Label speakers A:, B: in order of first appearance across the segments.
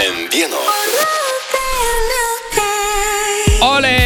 A: M1.
B: Olė!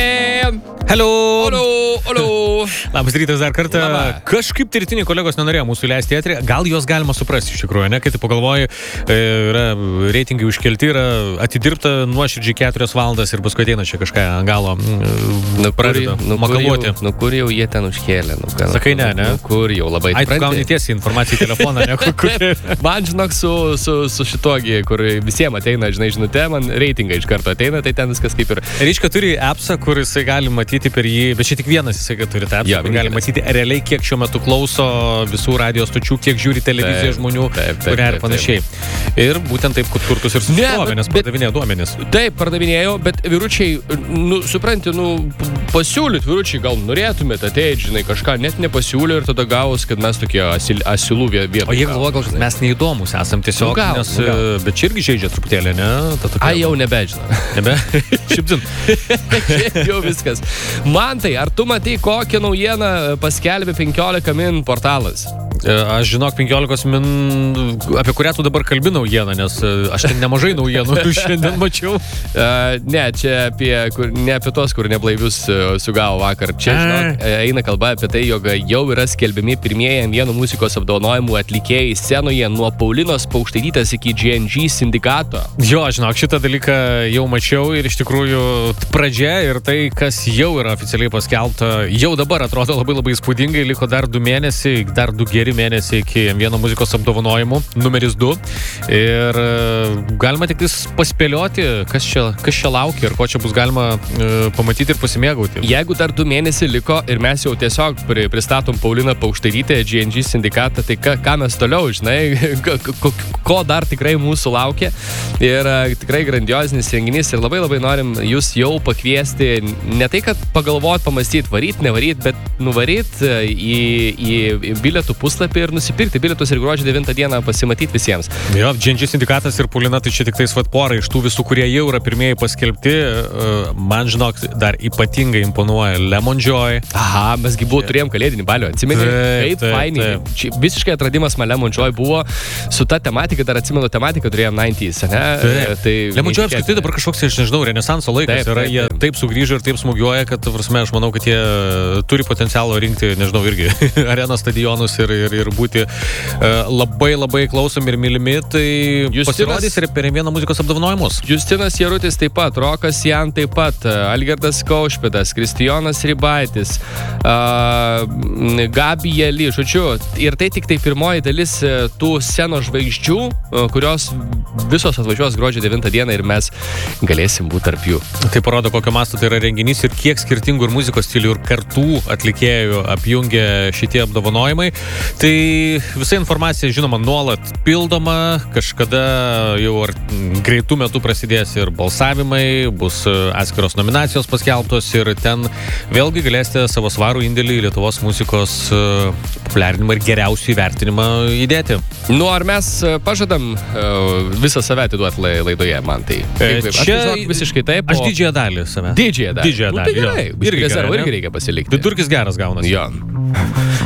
C: Hello!
B: Alio!
C: Labas rytas dar kartą. Kažkaip rytiniai kolegos nenorėjo mūsų leisti eterį. Gal juos galima suprasti iš tikrųjų, ne? Kai tu pagalvoji, yra reitingai užkelti, yra atidirbta nuoširdžiai 4 valandas ir paskui ateina čia kažką ant galo pradeda makaluoti.
B: Kur jau jie ten užkėlė?
C: Sakai ne?
B: Kur jau labai...
C: Ai, tu gauni tiesiai informaciją į telefoną, ne?
B: Man žinok su šitogi, kur visiems ateina, žinutė, man reitingai iš karto ateina, tai ten viskas kaip ir...
C: Ryška turi appsą, kur jisai gali matyti per jį, bet čia tik vienas jisai turi tą appsą, kur gali matyti realiai, kiek šiuo metu klauso visų radio stočių, kiek žiūri televiziją žmonių, kurie ir panašiai. Ir būtent taip kurtus ir sustovė, nes pardavinėjo duomenis.
B: Taip, pardavinėjo, bet vyručiai, supranti, pasiūlyt, vyručiai, gal norėtumėt ateiti, žinai, kažką net nepasiūlė ir tada gavus, kad mes tokie asilų vietą.
C: O jie galvoja, gal mes neįdomus esam tiesiog, nes, bet čia irgi žaidžia truputėlį, ne?
B: Ai, jau nebežinau.
C: Nebe? Šipzin.
B: Jau viskas. Mantai, ar tu matai, kokią naujieną paskelbė 15 min portalas?
C: Aš žinok 15 min, apie kurią tu dabar kalbi naujieną, nes aš ten nemažai naujienų šiandien mačiau.
B: Ne, čia ne apie tos, kur neblaivius sugavo vakar. Čia, žinok, eina kalba apie tai, jog jau yra skelbiami pirmieji M1 muzikos apdovanojimų atlikėjai scenoje nuo Paulinos Paukštaitytės iki GNG sindikato.
C: Jo, žinok, šitą dalyką jau mačiau ir iš tikrųjų pradžia ir tai, kas jau yra oficialiai paskelbta, jau dabar atrodo labai labai įspūdingai, liko dar 2 mėnesiai, dar 2 geri mėnesiai iki M1 muzikos apdovanojimų, numeris 2. Ir galima tik paspėlioti, kas čia laukia ir ko čia bus galima pamatyti ir pasimėgauti.
B: Jeigu dar 2 mėnesiai liko ir mes jau tiesiog pristatom Pauliną Paukštaitytę, GNG sindikatą, tai ką mes toliau, žinai, ko dar tikrai mūsų laukia. Ir tikrai grandiozinis renginys ir labai labai norim jūs jau pakviesti, ne tai, kad pagalvot, pamastyti, varyt, nevaryt, bet nuvaryt į bilietų puslapį ir nusipirkti bilietus ir gruodžio 9 dieną pasimatyti visiems.
C: Jo, GNG sindikatas ir Paulina, tai čia tik tais pora iš tų visų, kurie jau yra pirmieji paskelbti. Man, žinok, dar ypatingai imponuoja Lemon Joy.
B: Aha, mesgi turėjom kalėdinį balių, atsimeni? Kaip fainiai. Visiškai atradimas man Lemon Joy buvo su ta tematika, dar atsimenu tematiką turėjom 90's, ne?
C: Tai Lemon Joy apskritai dabar kažkoks, aš nežinau, renesanso laikas yra, jie taip sugrįžo ir taip smūgiuoja, kad, prasme, aš manau, kad jie turi potencialo rinkti, nežinau, irgi arenos stadionus ir būti labai labai klausomi ir mylimi, tai pasirodys ir per M1 muzikos apdovanojimus.
B: Justinas Jarutis taip pat, Rokas Jan taip pat, Algirdas Kaušpėdas, Kristijonas Ribaitis, Gabija Ly, žodžiu, ir tai tik tai pirmoji dalis tų scenos žvaigždžių, kurios visos atvažiuos gruodžio 9 dieną ir mes galėsim būti tarp jų.
C: Tai parodo, kokio masto tai yra renginys ir kiek skirtingų ir muzikos stilių ir kartų atlikėjų apjungia šitie apdovanojimai. Tai visa informacija, žinoma, nuolat pildoma, kažkada jau greitų metų prasidės ir balsavimai, bus atskiros nominacijos paskelbtos ir ten vėlgi galėsite savo svarų indėlį į Lietuvos muzikos populiarinimą ir geriausių įvertinimą įdėti.
B: Ar mes pažadam visą save atiduoti laidoje, man tai? Čia visiškai taip.
C: Aš didžiąją dalį save.
B: Didžiąją dalį.
C: Tai gerai.
B: Irgi rezervą irgi reikia pasilikti.
C: Vidurkis geras gaunasi.
B: Jo.